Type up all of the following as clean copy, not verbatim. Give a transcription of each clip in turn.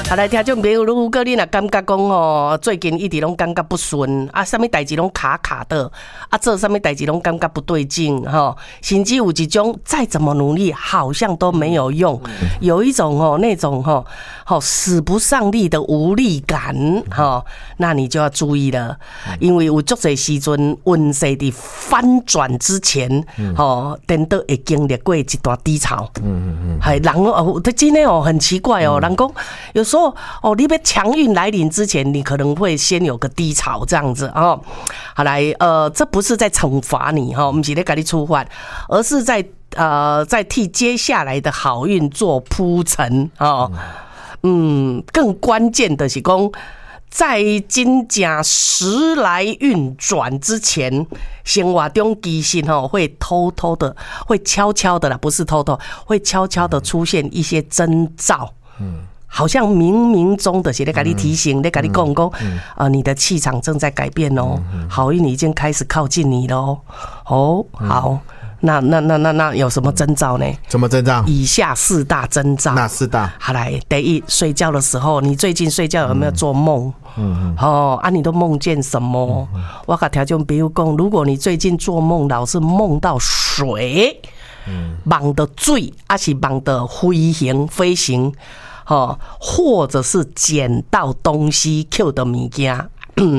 好来听众朋友，如果你若感觉讲哦，最近一直拢感觉不顺啊，什么代志拢卡卡的啊，做什么代志拢感觉不对劲哈，甚至有一种再怎么努力，好像都没有用，有一种哦那种使不上力的无力感哈，那你就要注意了，因为有足侪时阵运势伫翻转之前，等到会经历过一段低潮，还人哦，他今天哦很奇怪哦，人讲有时候哦，你被强运来临之前，你可能会先有个低潮这样子哦。好来，这不是在惩罚你哈，不是在给你处罚，而是在替接下来的好运做铺陈哦。更关键的是讲，在真正时来运转之前，生活中其实会偷偷的，会悄悄的啦，不是偷偷，会悄悄的出现一些征兆。好像冥冥中的是在给你提醒，在给你讲讲，你的气场正在改变哦，好运已经开始靠近你喽。哦，好。那有什么征兆呢？ 什么征兆？ 以下4大征兆。 哪4大？ 好来，第一，睡觉的时候，你最近睡觉有没有做梦？你都梦见什么？我跟听众朋友讲，如果你最近做梦老是梦到水，梦到水，还是梦到飞行，或者是捡到东西 Q 的物件。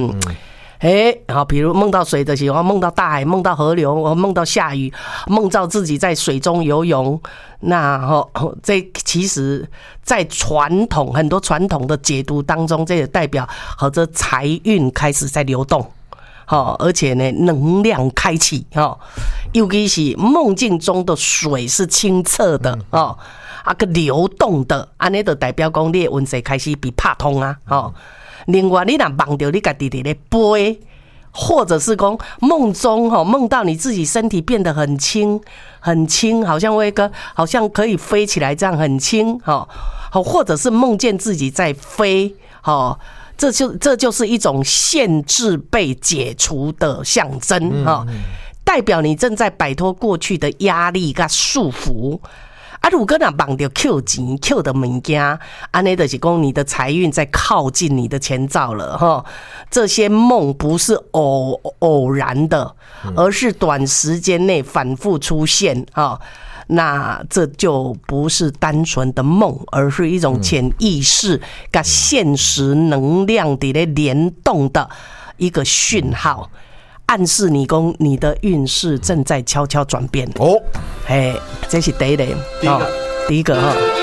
比如梦到水的时候，梦到大海，梦到河流，梦到下雨，梦到自己在水中游泳，那这其实在很多传统的解读当中，这也代表和这财运开始在流动，而且呢能量开启，尤其是梦境中的水是清澈的个流动的，安尼就代表讲你的运势开始被拍通啊。另外，你若梦到你自己在飞，或者是讲梦中梦到你自己身体变得很轻很轻，好像可以飞起来，这样很轻或者是梦见自己在飞这就是一种限制被解除的象征代表你正在摆脱过去的压力跟束缚。如果若梦到扣钱扣的物件，安尼就是讲你的财运在靠近你的前兆了这些梦不是偶然的，而是短时间内反复出现那这就不是单纯的梦，而是一种潜意识跟现实能量的联动的一个讯号。暗示你讲你的运势正在悄悄转变哦，这是第一类，第一个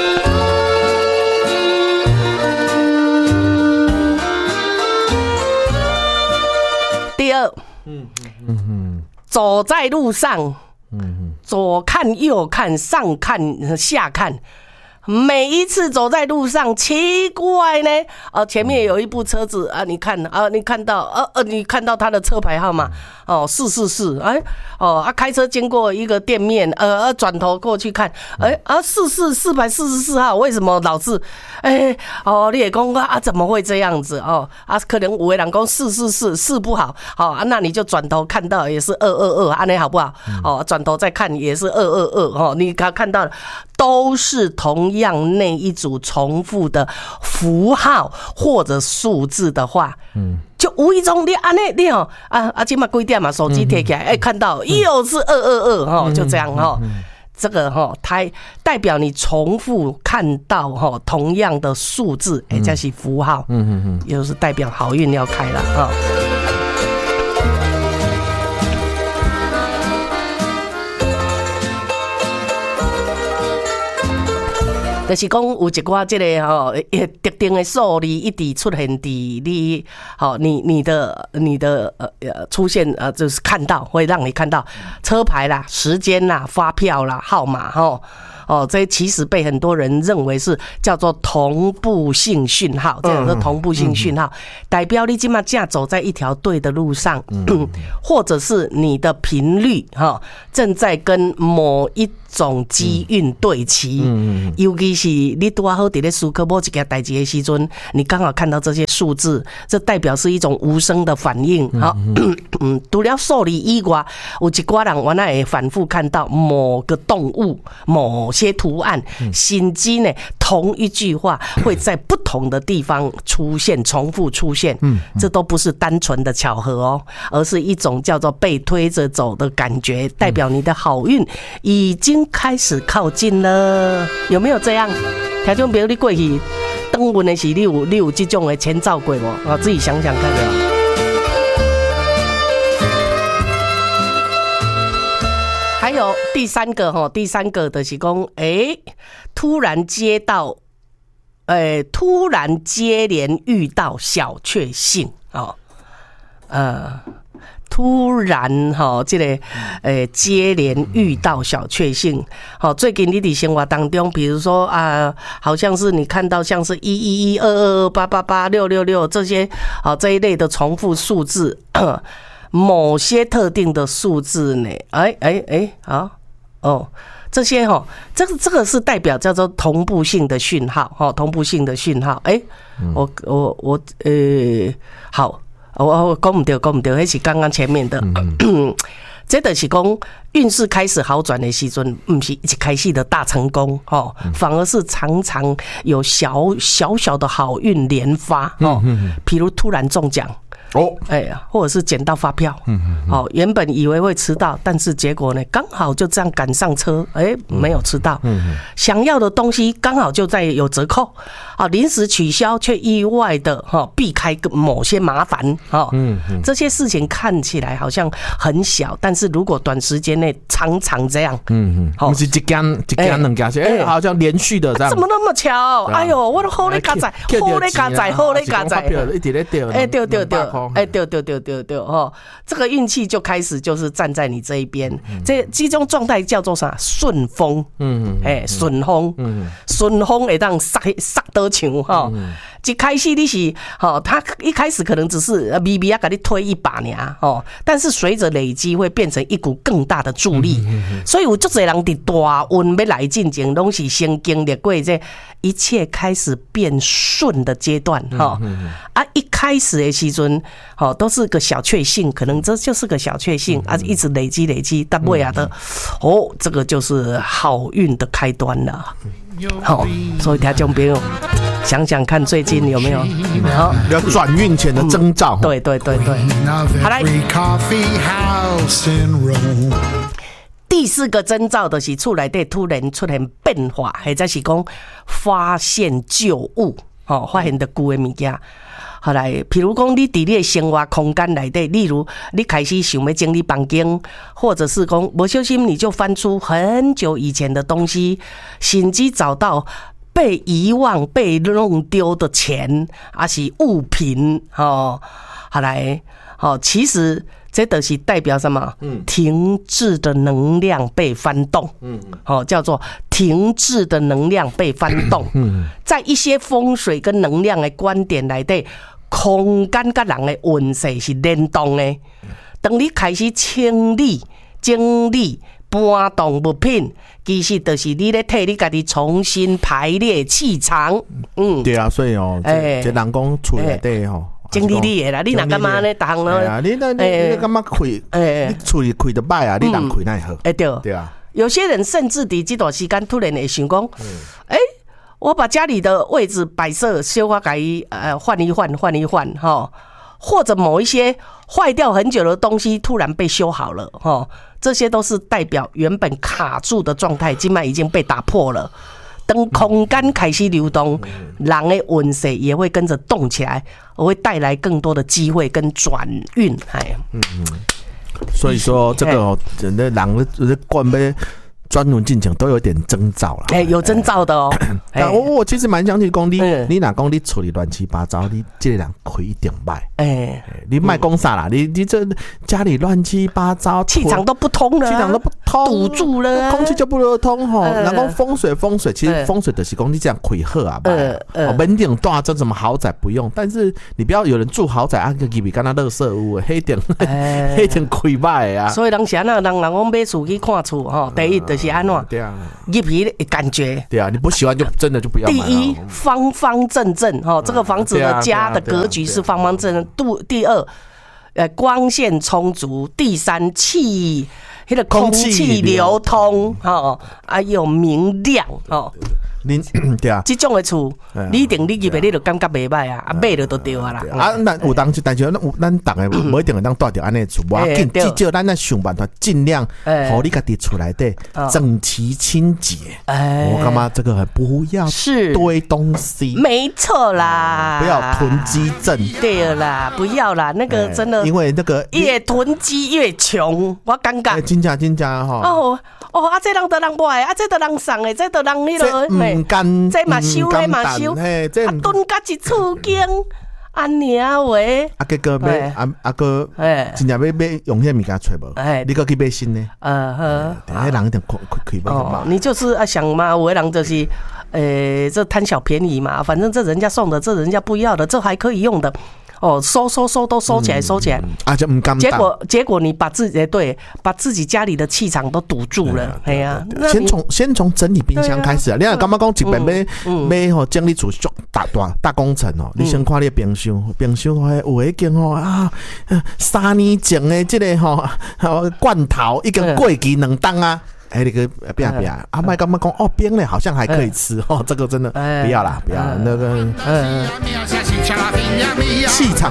第二，走在路上，左看右看，上看下看。每一次走在路上，奇怪呢，前面有一部车子你看到他的车牌号码444，开车经过一个店面，转头过去看444号，为什么老是你也讲怎么会这样子可能有的人讲444不好那你就转头看到也是222，安尼好不好转头再看也是222你看到的都是同样那一组重复的符号或者数字的话，就无意中你安尼你今嘛几点嘛，手机贴起来看到又是222就这样这个它代表你重复看到同样的数字，这是符号，又是代表好运要开了就是讲有一寡这个特定的数字一直出现伫你的出现就是看到会让你看到车牌啦、时间啦、发票啦、号码这其实被很多人认为是叫做同步性讯号，这样的同步性讯号代表你现在正走在一条对的路上，或者是你的频率正在跟某一种机运对齐，尤其是你拄好在思考某一件代志的时阵，你刚好看到这些数字，这代表是一种无声的反应。除了数字以外，有一寡人原来会反复看到某个动物、某些图案，甚至呢同一句话会在不同的地方出现，重复出现，这都不是单纯的巧合哦，而是一种叫做被推着走的感觉，代表你的好运已经开始靠近了，有没有这样？听众朋友，你过去转运的时，你有这种的前兆过无？自己想想看啊。还有第三个就是讲，突然接连遇到小确幸哦，突然这个接连遇到小确幸，最近你的生活当中，比如说好像是你看到像是111、222、888、666这些这一类的重复数字。某些特定的数字呢，这些这个是代表叫做同步性的讯号，同步性的讯号。好，我讲不对，那是刚刚前面的。这就是讲运势开始好转的时阵，不是一开始的大成功，反而是常常有小的好运连发，譬如突然中奖。或者是捡到发票，原本以为会迟到，但是结果呢，刚好就这样赶上车，没有迟到，想要的东西刚好就在有折扣，临时取消却意外的避开某些麻烦，这些事情看起来好像很小，但是如果短时间内常常这样， 不是一件两件，好像连续的这样， 怎么那么巧？哎呦，我都好咧加载， 一直在掉， 对这个运气就开始就是站在你这一边，这种状态叫做啥？顺风，顺风会当杀得墙哈。一开始你是他一开始可能只是微微给你推一把而但是随着累积会变成一股更大的助力。所以有很多人在大运要来进前，都是先经历过这一切开始变顺的阶段一开始的时候都是个小确幸，可能这就是个小确幸一直累积，到尾的这个就是好运的开端了。所以听众朋友想想看，最近有没有要转运前的征兆？ 对，好来。第四个征兆就是厝内底突然出现变化，或者是讲发现旧物，发现的旧的物件。好来，譬如讲你伫你的生活空间内底，例如你开始想要整理房间，或者是讲不小心你就翻出很久以前的东西，甚至找到被遗忘、被弄丢的钱，还是物品，好来，其实这就是代表什么？停滞的能量被翻动，叫做停滞的能量被翻动。在一些风水跟能量的观点内底，空间跟人的运势是联动的。当你开始清理、整理、搬动物品，其实就是你在替你自己重新排列气场。 对啊，所以这人讲厝内底整理你的啦，你若干嘛呢？当然， 你干嘛开？你厝里开得歹啊，你人开奈好？对啊。 有些人甚至伫这段时间突然会想讲，我把家里的位置摆设修改换一换或者某一些坏掉很久的东西突然被修好了这些都是代表原本卡住的状态，今麦已经被打破了。当空间开始流动，人的运势也会跟着动起来，而会带来更多的机会跟转运。 所以说这个人的惯被专轮进前都有点征兆啦， 有征兆的哦。 但我其实蛮相信讲你哪讲你处理乱七八糟，你这个人开一点歹。你卖讲啥啦？你这家里乱七八糟， 气场都不通了，堵住了， 空气就不流通吼。然后风水，其实风水就是讲你这样开好啊，门顶大这什么豪宅不用，但是你不要有人住豪宅个gibi跟他垃圾屋，黑点开歹啊。 所以人想人讲买厝去看厝第一就是安怎？ 对啊， 入去的感觉。 对啊，你不喜欢就真的就不要买。 第一，方方正正这个房子的家的格局是方方正正。第二，光线充足。第三，空气流通，又明亮恁对啊， 这种的厝，你一定你入来你就感觉袂歹啊，买了就对啊啦。 咱有当时，但是咱大家无一定会当住着安尼厝，无要紧，至少咱想办法尽量，互你家己厝内底整齐清洁。我感觉这个很不要堆东西， 没错啦， 不要囤积症。 对啦，不要啦，那个真的， 因为那个越囤积越穷，我感觉。 真正吼。 啊，这人得人买，啊，这得人送的，这得人迄落，这嘛收，那嘛收，啊，囤甲一厝间，安尼啊喂， 啊，结果要个，真正要用迄物件找无，你搁去买新的，迄人一定亏不嘛。 你就是啊想嘛，有的人就是，这贪小便宜嘛，反正这人家送的，这人家不要的，这还可以用的。收都收起来， 啊，就唔甘。 结果你把自己家里的气场都堵住了，哎呀！ 先从整理冰箱开始啊！你看，刚刚讲一边要整理厝足大工程哦，你先看你的冰箱有已经啊，3年前的这个罐头已经过期2档啊。那个不要啊！麦刚刚讲冰嘞，好像还可以吃这个真的不要啦，不要那个气场。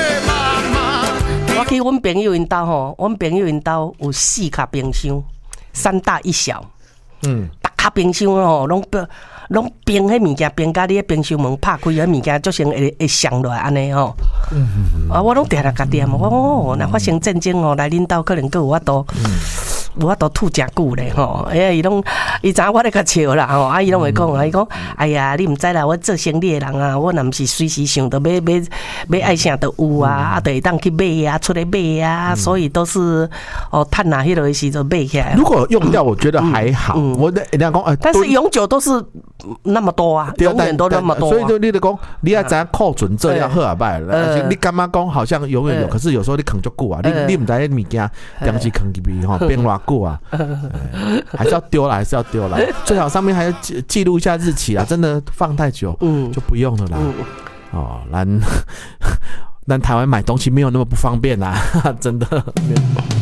我去阮朋友因家阮朋友因家有4卡冰箱，3大1小，大卡冰箱拢冰迄物件冰甲你的冰箱门拍开，迄物件足先会上落来安尼啊，我拢定甲点，我若发生战争来恁家可能佫有法度。有法度吐真久咧伊知我咧甲笑啦啊伊拢会讲，伊讲哎呀，你毋知啦，我做生意的人啊，我若毋是随时想到要爱啥都有啊，就会当去买啊，出来买啊，所以都是趁哪迄落时就买起来。 如果用掉，我觉得还好。我的人家讲但是永久都是那么多啊，永远都那么多。 所以就你的讲，你要知扣准这要好啊歹，你干嘛讲好像永远有，可是有时候你扛足久啊，你毋知迄物件当时扛入去变偌久啊，还是要丢了，最好上面还要记录一下日期啊，真的放太久，就不用了啦。咱台湾买东西没有那么不方便啦，真的。